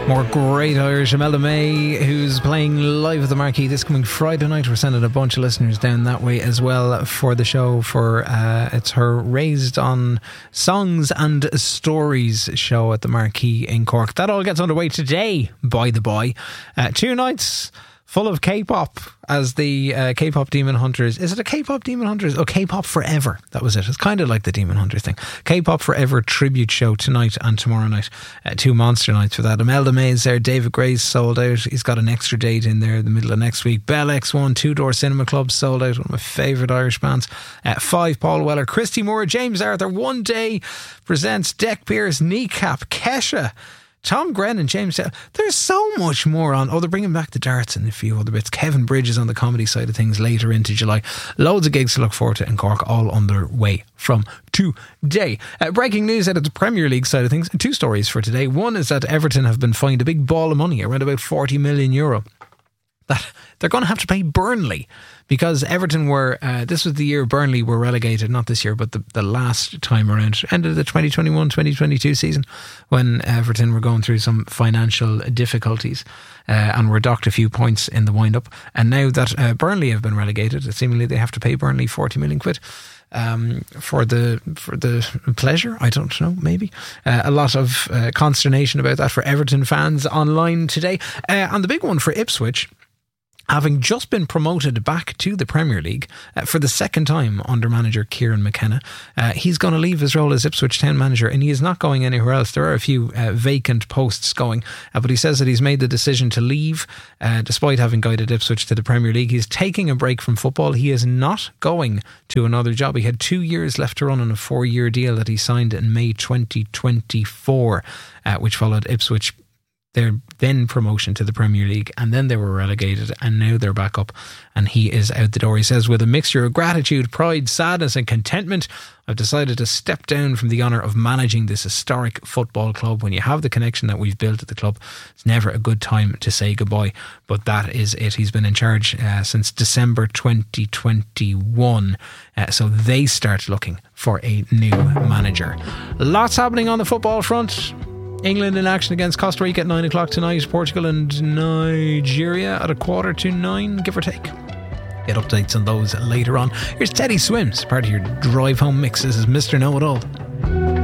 More great Irish. Imelda May, who's playing live at the Marquee this coming Friday night. We're sending a bunch of listeners down that way as well for the show. For it's her Raised on Songs and Stories show at the Marquee in Cork. That all gets underway today, by the by. 2 nights full of K-pop as the K-pop Demon Hunters. Is it a K-pop Demon Hunters? Oh, K-pop Forever. That was it. It's kind of like the Demon Hunters thing. K-pop Forever tribute show tonight and tomorrow night. 2 monster nights for that. Imelda May is there. David Gray's sold out. He's got an extra date in there in the middle of next week. Bell X1, Two Door Cinema Club sold out. One of my favourite Irish bands. 5, Paul Weller, Christy Moore, James Arthur. One Day presents Deck Pierce, Kneecap, Kesha, Tom Grennan, James. There's so much more on. Oh, they're bringing back the darts and a few other bits. Kevin Bridges on the comedy side of things later into July. Loads of gigs to look forward to in Cork, all underway from today. Breaking news out of the Premier League side of things. 2 stories for today. One is that Everton have been fined a big ball of money, around about €40 million, that they're going to have to pay Burnley, because Everton were, this was the year Burnley were relegated, not this year, but the last time around, end of the 2021-2022 season, when Everton were going through some financial difficulties and were docked a few points in the wind-up. And now that Burnley have been relegated, seemingly they have to pay Burnley 40 million quid. For the pleasure, I don't know, maybe a lot of consternation about that for Everton fans online today. And the big one for Ipswich, having just been promoted back to the Premier League for the second time under manager Kieran McKenna. He's going to leave his role as Ipswich Town manager, and he is not going anywhere else. There are a few vacant posts going, but he says that he's made the decision to leave despite having guided Ipswich to the Premier League. He's taking a break from football. He is not going to another job. He had 2 years left to run on a 4-year deal that he signed in May 2024, which followed Ipswich their then promotion to the Premier League, and then they were relegated, and now they're back up, and he is out the door. He says, with a mixture of gratitude, pride, sadness and contentment, I've decided to step down from the honour of managing this historic football club. When you have the connection that we've built at the club, it's never a good time to say goodbye, but that is it. He's been in charge since December 2021, so they start looking for a new manager. Lots happening on the football front. England in action against Costa Rica at 9 o'clock tonight. Portugal and Nigeria at 9:15, give or take. Get updates on those later on. Here's Teddy Swims, part of your drive home mix. This is Mr. Know-It-All.